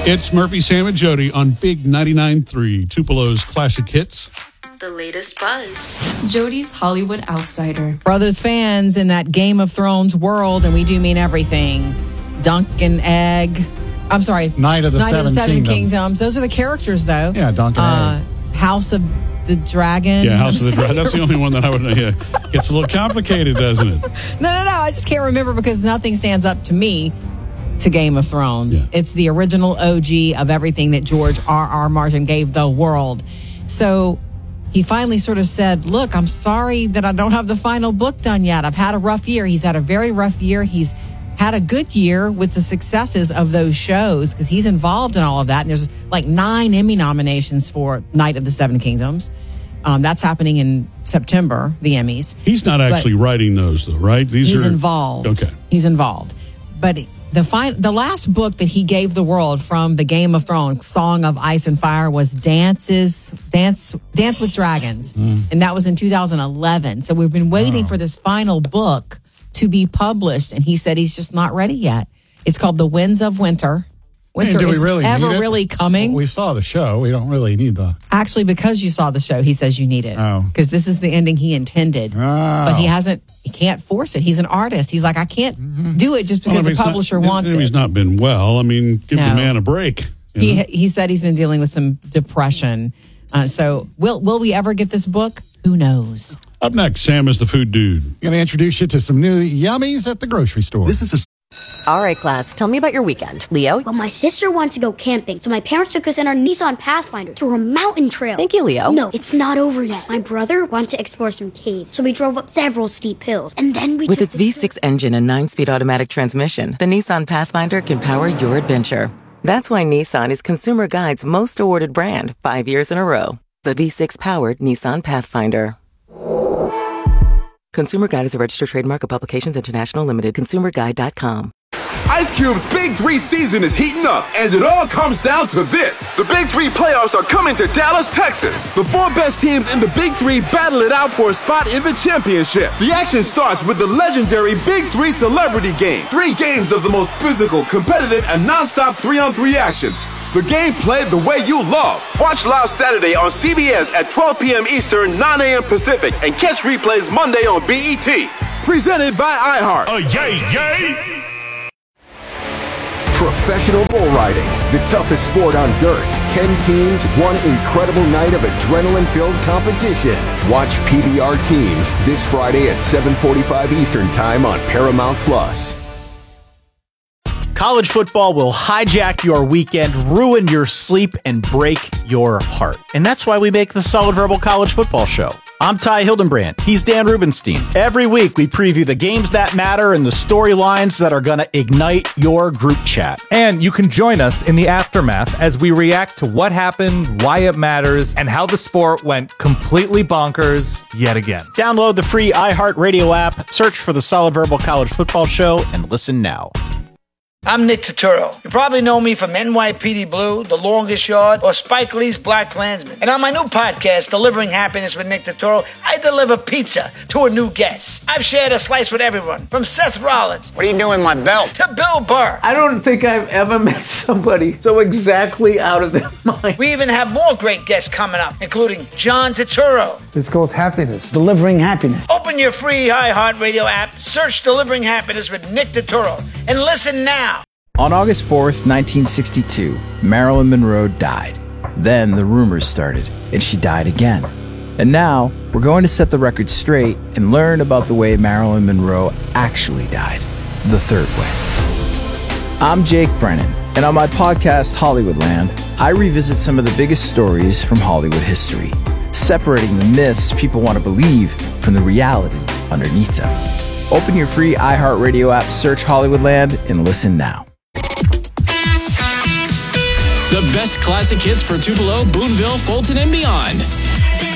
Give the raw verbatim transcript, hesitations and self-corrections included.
It's Murphy, Sam, and Jody on Big ninety-nine point three, Tupelo's Classic Hits. The latest buzz. Jody's Hollywood Outsider. Brothers fans in that Game of Thrones world, and we do mean everything. Dunk and Egg. I'm sorry. Night of the, Night Seven, of the Seven Kingdoms. Kingdoms. Those are the characters, though. Yeah, Dunk and uh, Egg. House of the Dragon. Yeah, House of the Dragon. That's the only one that I would know. Yeah. Gets a little complicated, doesn't it? No, no, no. I just can't remember because nothing stands up to me to Game of Thrones. Yeah. It's the original O G of everything that George R R. Martin gave the world. So he finally sort of said, look, I'm sorry that I don't have the final book done yet. I've had a rough year. He's had a very rough year. He's had a good year with the successes of those shows because he's involved in all of that. And there's like nine Emmy nominations for Night of the Seven Kingdoms. Um, that's happening in September, the Emmys. He's not actually but writing those, though, right? These he's are involved. Okay. He's involved. But the fin- the last book that he gave the world from the Game of Thrones, Song of Ice and Fire, was Dances, Dance Dance with Dragons. Mm. And that was in two thousand eleven. So we've been waiting oh. for this final book to be published. And he said he's just not ready yet. It's called The Winds of Winter. Winter I mean, do we really is ever really coming. Well, we saw the show. We don't really need the... Actually, because you saw the show, he says you need it. Oh. Because this is the ending he intended. Oh. But he hasn't, he can't force it. He's an artist. He's like, I can't mm-hmm. do it just because well, the publisher not, wants if it. He's not been well. I mean, give no. the man a break. He know? he said he's been dealing with some depression. Uh, so will will we ever get this book? Who knows? Up next, Sam is the food dude. Going to introduce you to some new yummies at the grocery store. This is a... All right, class, tell me about your weekend. Leo? Well, my sister wants to go camping, so my parents took us in our Nissan Pathfinder to a mountain trail. Thank you, Leo. No, it's not over yet. My brother wanted to explore some caves, so we drove up several steep hills, and then we With its V six engine and nine-speed automatic transmission, the Nissan Pathfinder can power your adventure. That's why Nissan is Consumer Guide's most awarded brand, five years in a row. The V six-powered Nissan Pathfinder. Consumer Guide is a registered trademark of Publications International Limited. consumer guide dot com. Ice Cube's Big Three season is heating up, and it all comes down to this. The Big Three playoffs are coming to Dallas, Texas. The four best teams in the Big Three battle it out for a spot in the championship. The action starts with the legendary Big Three Celebrity Game. Three games of the most physical, competitive, and non-stop three-on-three action. The game played the way you love. Watch live Saturday on C B S at twelve p.m. Eastern, nine a.m. Pacific, and catch replays Monday on B E T. Presented by iHeart. Oh, yay, yay! Professional bull riding, the toughest sport on dirt. Ten teams, one incredible night of adrenaline-filled competition. Watch P B R Teams this Friday at seven forty-five Eastern Time on Paramount Plus. College football will hijack your weekend, ruin your sleep, and break your heart. And that's why we make the Solid Verbal College Football Show. I'm Ty Hildenbrand. He's Dan Rubenstein. Every week, we preview the games that matter and the storylines that are going to ignite your group chat. And you can join us in the aftermath as we react to what happened, why it matters, and how the sport went completely bonkers yet again. Download the free iHeartRadio app, search for the Solid Verbal College Football Show, and listen now. I'm Nick Turturro. You probably know me from N Y P D Blue, The Longest Yard, or Spike Lee's Black Klansman. And on my new podcast, Delivering Happiness with Nick Turturro, I deliver pizza to a new guest. I've shared a slice with everyone, from Seth Rollins. What are you doing, my belt? To Bill Burr. I don't think I've ever met somebody so exactly out of their mind. We even have more great guests coming up, including John Turturro. It's called Happiness. Delivering Happiness. Open your free iHeartRadio app, search Delivering Happiness with Nick Turturro, and listen now. On August fourth, nineteen sixty-two, Marilyn Monroe died. Then the rumors started, and she died again. And now, we're going to set the record straight and learn about the way Marilyn Monroe actually died, the third way. I'm Jake Brennan, and on my podcast, Hollywoodland, I revisit some of the biggest stories from Hollywood history, separating the myths people want to believe from the reality underneath them. Open your free iHeartRadio app, search Hollywoodland, and listen now. The best classic hits for Tupelo, Boonville, Fulton, and beyond.